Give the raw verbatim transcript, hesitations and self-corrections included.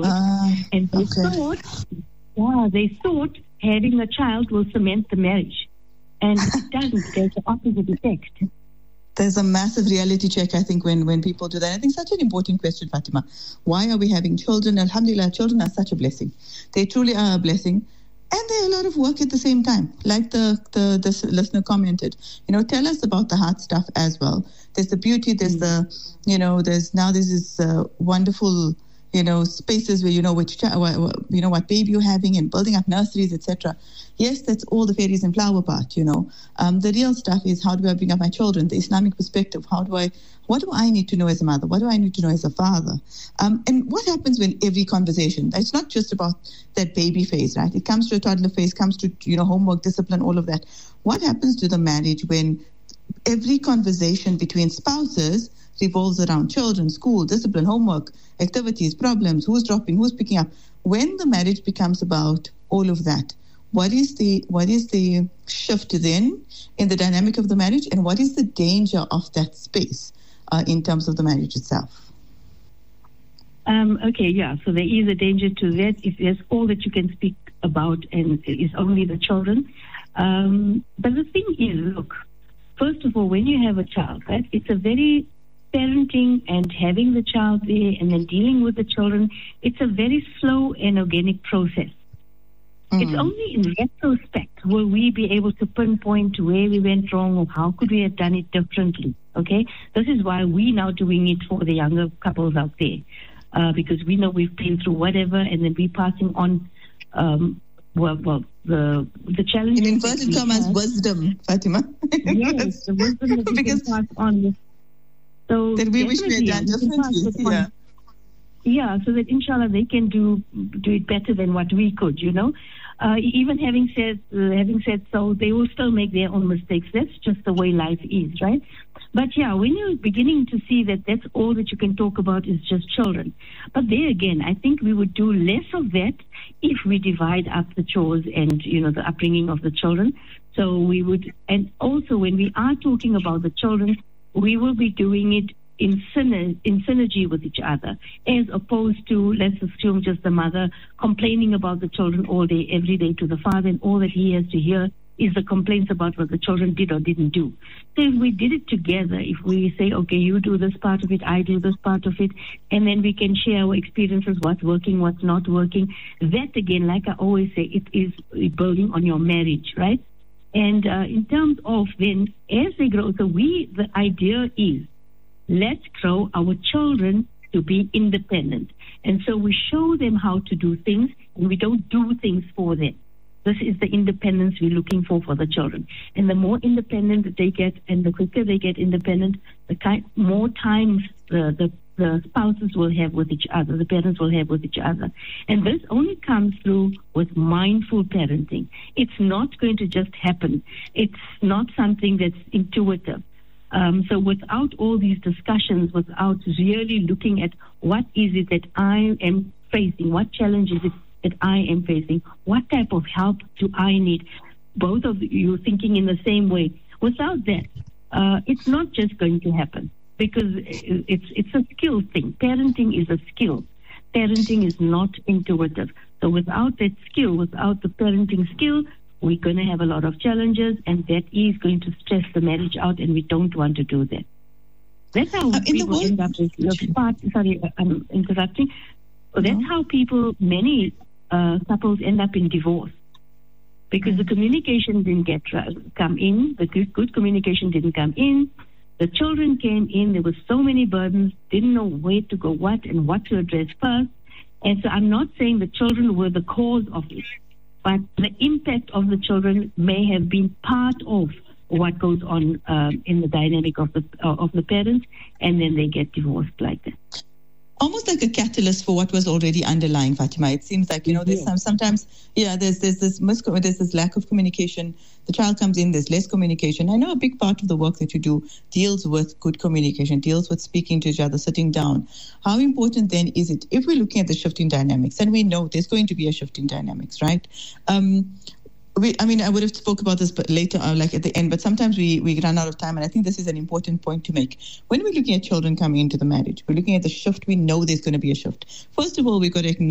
it. Uh, and they okay. thought, yeah, they thought having a child will cement the marriage. And it doesn't. There's the opposite effect. There's a massive reality check, I think, when, when people do that. I think such an important question, Fatima. Why are we having children? Alhamdulillah, children are such a blessing. They truly are a blessing. And they're a lot of work at the same time. Like the, the, the listener commented, you know, tell us about the hard stuff as well. There's the beauty, there's mm-hmm. the, you know, there's now there's this uh, wonderful, you know, spaces where you know which, you know, what baby you're having and building up nurseries, et cetera. Yes, that's all the fairies and flower part, you know. Um, the real stuff is how do I bring up my children? The Islamic perspective. How do I, what do I need to know as a mother? What do I need to know as a father? Um, and what happens when every conversation, it's not just about that baby phase, right? It comes to a toddler phase, comes to, you know, homework, discipline, all of that. What happens to the marriage when every conversation between spouses revolves around children, school, discipline, homework, activities, problems, who's dropping, who's picking up? When the marriage becomes about all of that, what is the what is the shift then in the dynamic of the marriage, and what is the danger of that space uh, in terms of the marriage itself? Um, okay, yeah. So there is a danger to that if there's all that you can speak about and is only the children. Um, but the thing is, look, first of all, when you have a child, right, it's a very parenting and having the child there and then dealing with the children, it's a very slow and organic process. Mm-hmm. It's only in retrospect will we be able to pinpoint where we went wrong or how could we have done it differently, okay? This is why we're now doing it for the younger couples out there, uh, because we know we've been through whatever and then we're passing on, um, well, well, the the challenge. In inverted commas, wisdom, Fatima. Yes, the wisdom that we because can pass on. So that we wish we had done differently, yeah. Yeah, so that inshallah they can do do it better than what we could, you know. Uh, even having said uh, having said so, they will still make their own mistakes. That's just the way life is, right? But yeah, when you're beginning to see that that's all that you can talk about is just children. But there again, I think we would do less of that if we divide up the chores and, you know, the upbringing of the children. So we would, and also when we are talking about the children, we will be doing it in syner- in synergy with each other, as opposed to, let's assume, just the mother complaining about the children all day, every day to the father, and all that he has to hear is the complaints about what the children did or didn't do. So if we did it together, if we say, okay, you do this part of it, I do this part of it, and then we can share our experiences, what's working, what's not working, that again, like I always say, it is building on your marriage, right? And uh, in terms of then, as they grow, so we, the idea is, let's grow our children to be independent. And so we show them how to do things, and we don't do things for them. This is the independence we're looking for for the children. And the more independent that they get, and the quicker they get independent, the kind, more times the, the, the spouses will have with each other, the parents will have with each other. And this only comes through with mindful parenting. It's not going to just happen. It's not something that's intuitive. Um, so without all these discussions, without really looking at what is it that I am facing, what challenge is it that I am facing, what type of help do I need, both of you thinking in the same way. Without that, uh, it's not just going to happen, because it's it's a skill thing. Parenting is a skill. Parenting is not intuitive. So without that skill, without the parenting skill, we're going to have a lot of challenges, and that is going to stress the marriage out, and we don't want to do that. That's how uh, people end up with, look, part, sorry, I'm interrupting. So that's no. how people, many uh, couples end up in divorce, because the communication didn't get uh, come in, the good, good communication didn't come in, the children came in, there were so many burdens, didn't know where to go, what, and what to address first. And so I'm not saying the children were the cause of it, but the impact of the children may have been part of what goes on um, in the dynamic of the uh, of the parents, and then they get divorced like that. Almost like a catalyst for what was already underlying, Fatima. It seems like, you know, there's some, sometimes, yeah, there's there's this miscom- there's this lack of communication. The child comes in, there's less communication. I know a big part of the work that you do deals with good communication, deals with speaking to each other, sitting down. How important then is it, if we're looking at the shifting dynamics, and we know there's going to be a shift in dynamics, right? Um, We, I mean, I would have spoke about this but later, uh, like at the end, but sometimes we, we run out of time, and I think this is an important point to make. When we're looking at children coming into the marriage, we're looking at the shift. We know there's going to be a shift. First of all, we've got to acknowledge